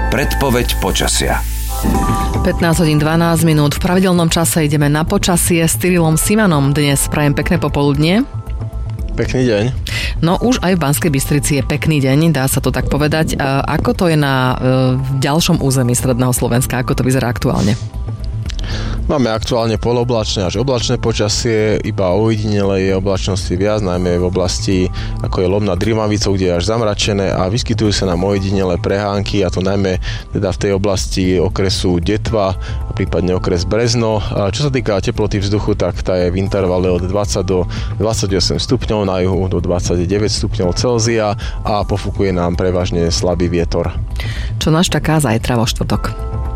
Predpoveď počasia. 15 hodín 12 minút. V pravidelnom čase ideme na počasie s Cyrilom Simanom. Dnes prajem pekné popoludnie. Pekný deň. No už aj v Banskej Bystrici je pekný deň, dá sa to tak povedať. Ako to je na ďalšom území stredného Slovenska? Ako to vyzerá aktuálne? Máme aktuálne poloblačné až oblačné počasie, iba ojedinele je oblačnosti viac, najmä v oblasti ako je Lom nad Rimavicou, kde je až zamračené a vyskytujú sa nám ojedinele prehánky, a to najmä teda v tej oblasti okresu Detva a prípadne okres Brezno. A čo sa týka teploty vzduchu, tak tá je v intervale od 20 do 28 stupňov, na juhu do 29 stupňov Celzia a pofúkuje nám prevažne slabý vietor. Čo nás čaká zajtra vo štvrtok?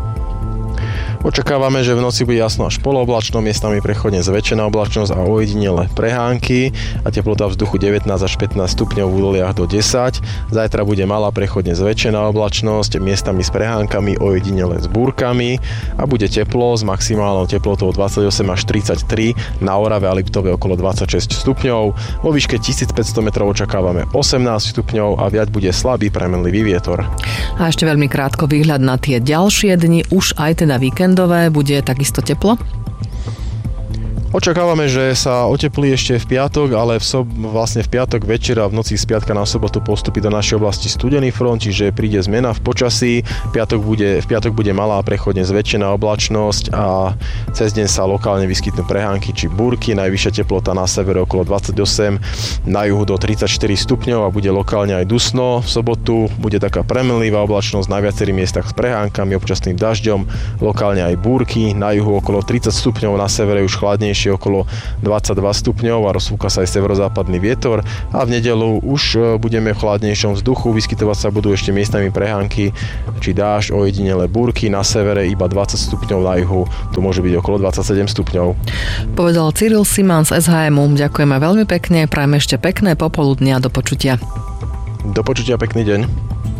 Očakávame, že v noci bude jasno až polooblačno, miestami prechodne zväčšená oblačnosť a ojedinele prehánky a teplota vzduchu 19 až 15 stupňov v údoliach do 10. Zajtra bude malá prechodne zväčšená oblačnosť, miestami s prehánkami, ojedinele s búrkami a bude teplo s maximálnou teplotou 28 až 33, na Orave a Liptove okolo 26 stupňov. Vo výške 1500 metrov očakávame 18 stupňov a viac bude slabý premenlivý vietor. A ešte veľmi krátko výhľad na tie ďalšie dni, už aj teda víkend bude takisto teplo? Očakávame, že sa oteplí ešte v piatok, ale vlastne v piatok večer a v noci z piatka na sobotu postupí do našej oblasti studený front, čiže príde zmena v počasí. V piatok bude malá prechodne zväčšená oblačnosť a cez deň sa lokálne vyskytnú prehánky či búrky. Najvyššia teplota na severe okolo 28, na juhu do 34 stupňov a bude lokálne aj dusno. V sobotu bude taká premenlivá oblačnosť na viacerých miestach s prehánkami, občasným dažďom, lokálne aj búrky. Na juhu okolo 30 stupňov, na severe už chladnejšie okolo 22 stupňov a rozfúka sa aj severozápadný vietor a v nedeľu už budeme v chladnejšom vzduchu, vyskytovať sa budú ešte miestami prehánky či dážď, ojedinele búrky, na severe iba 20 stupňov, na juhu to môže byť okolo 27 stupňov. Povedal Cyril Siman z SHM. Ďakujeme veľmi pekne, prajeme ešte pekné popoludnia, do počutia. Do počutia, pekný deň.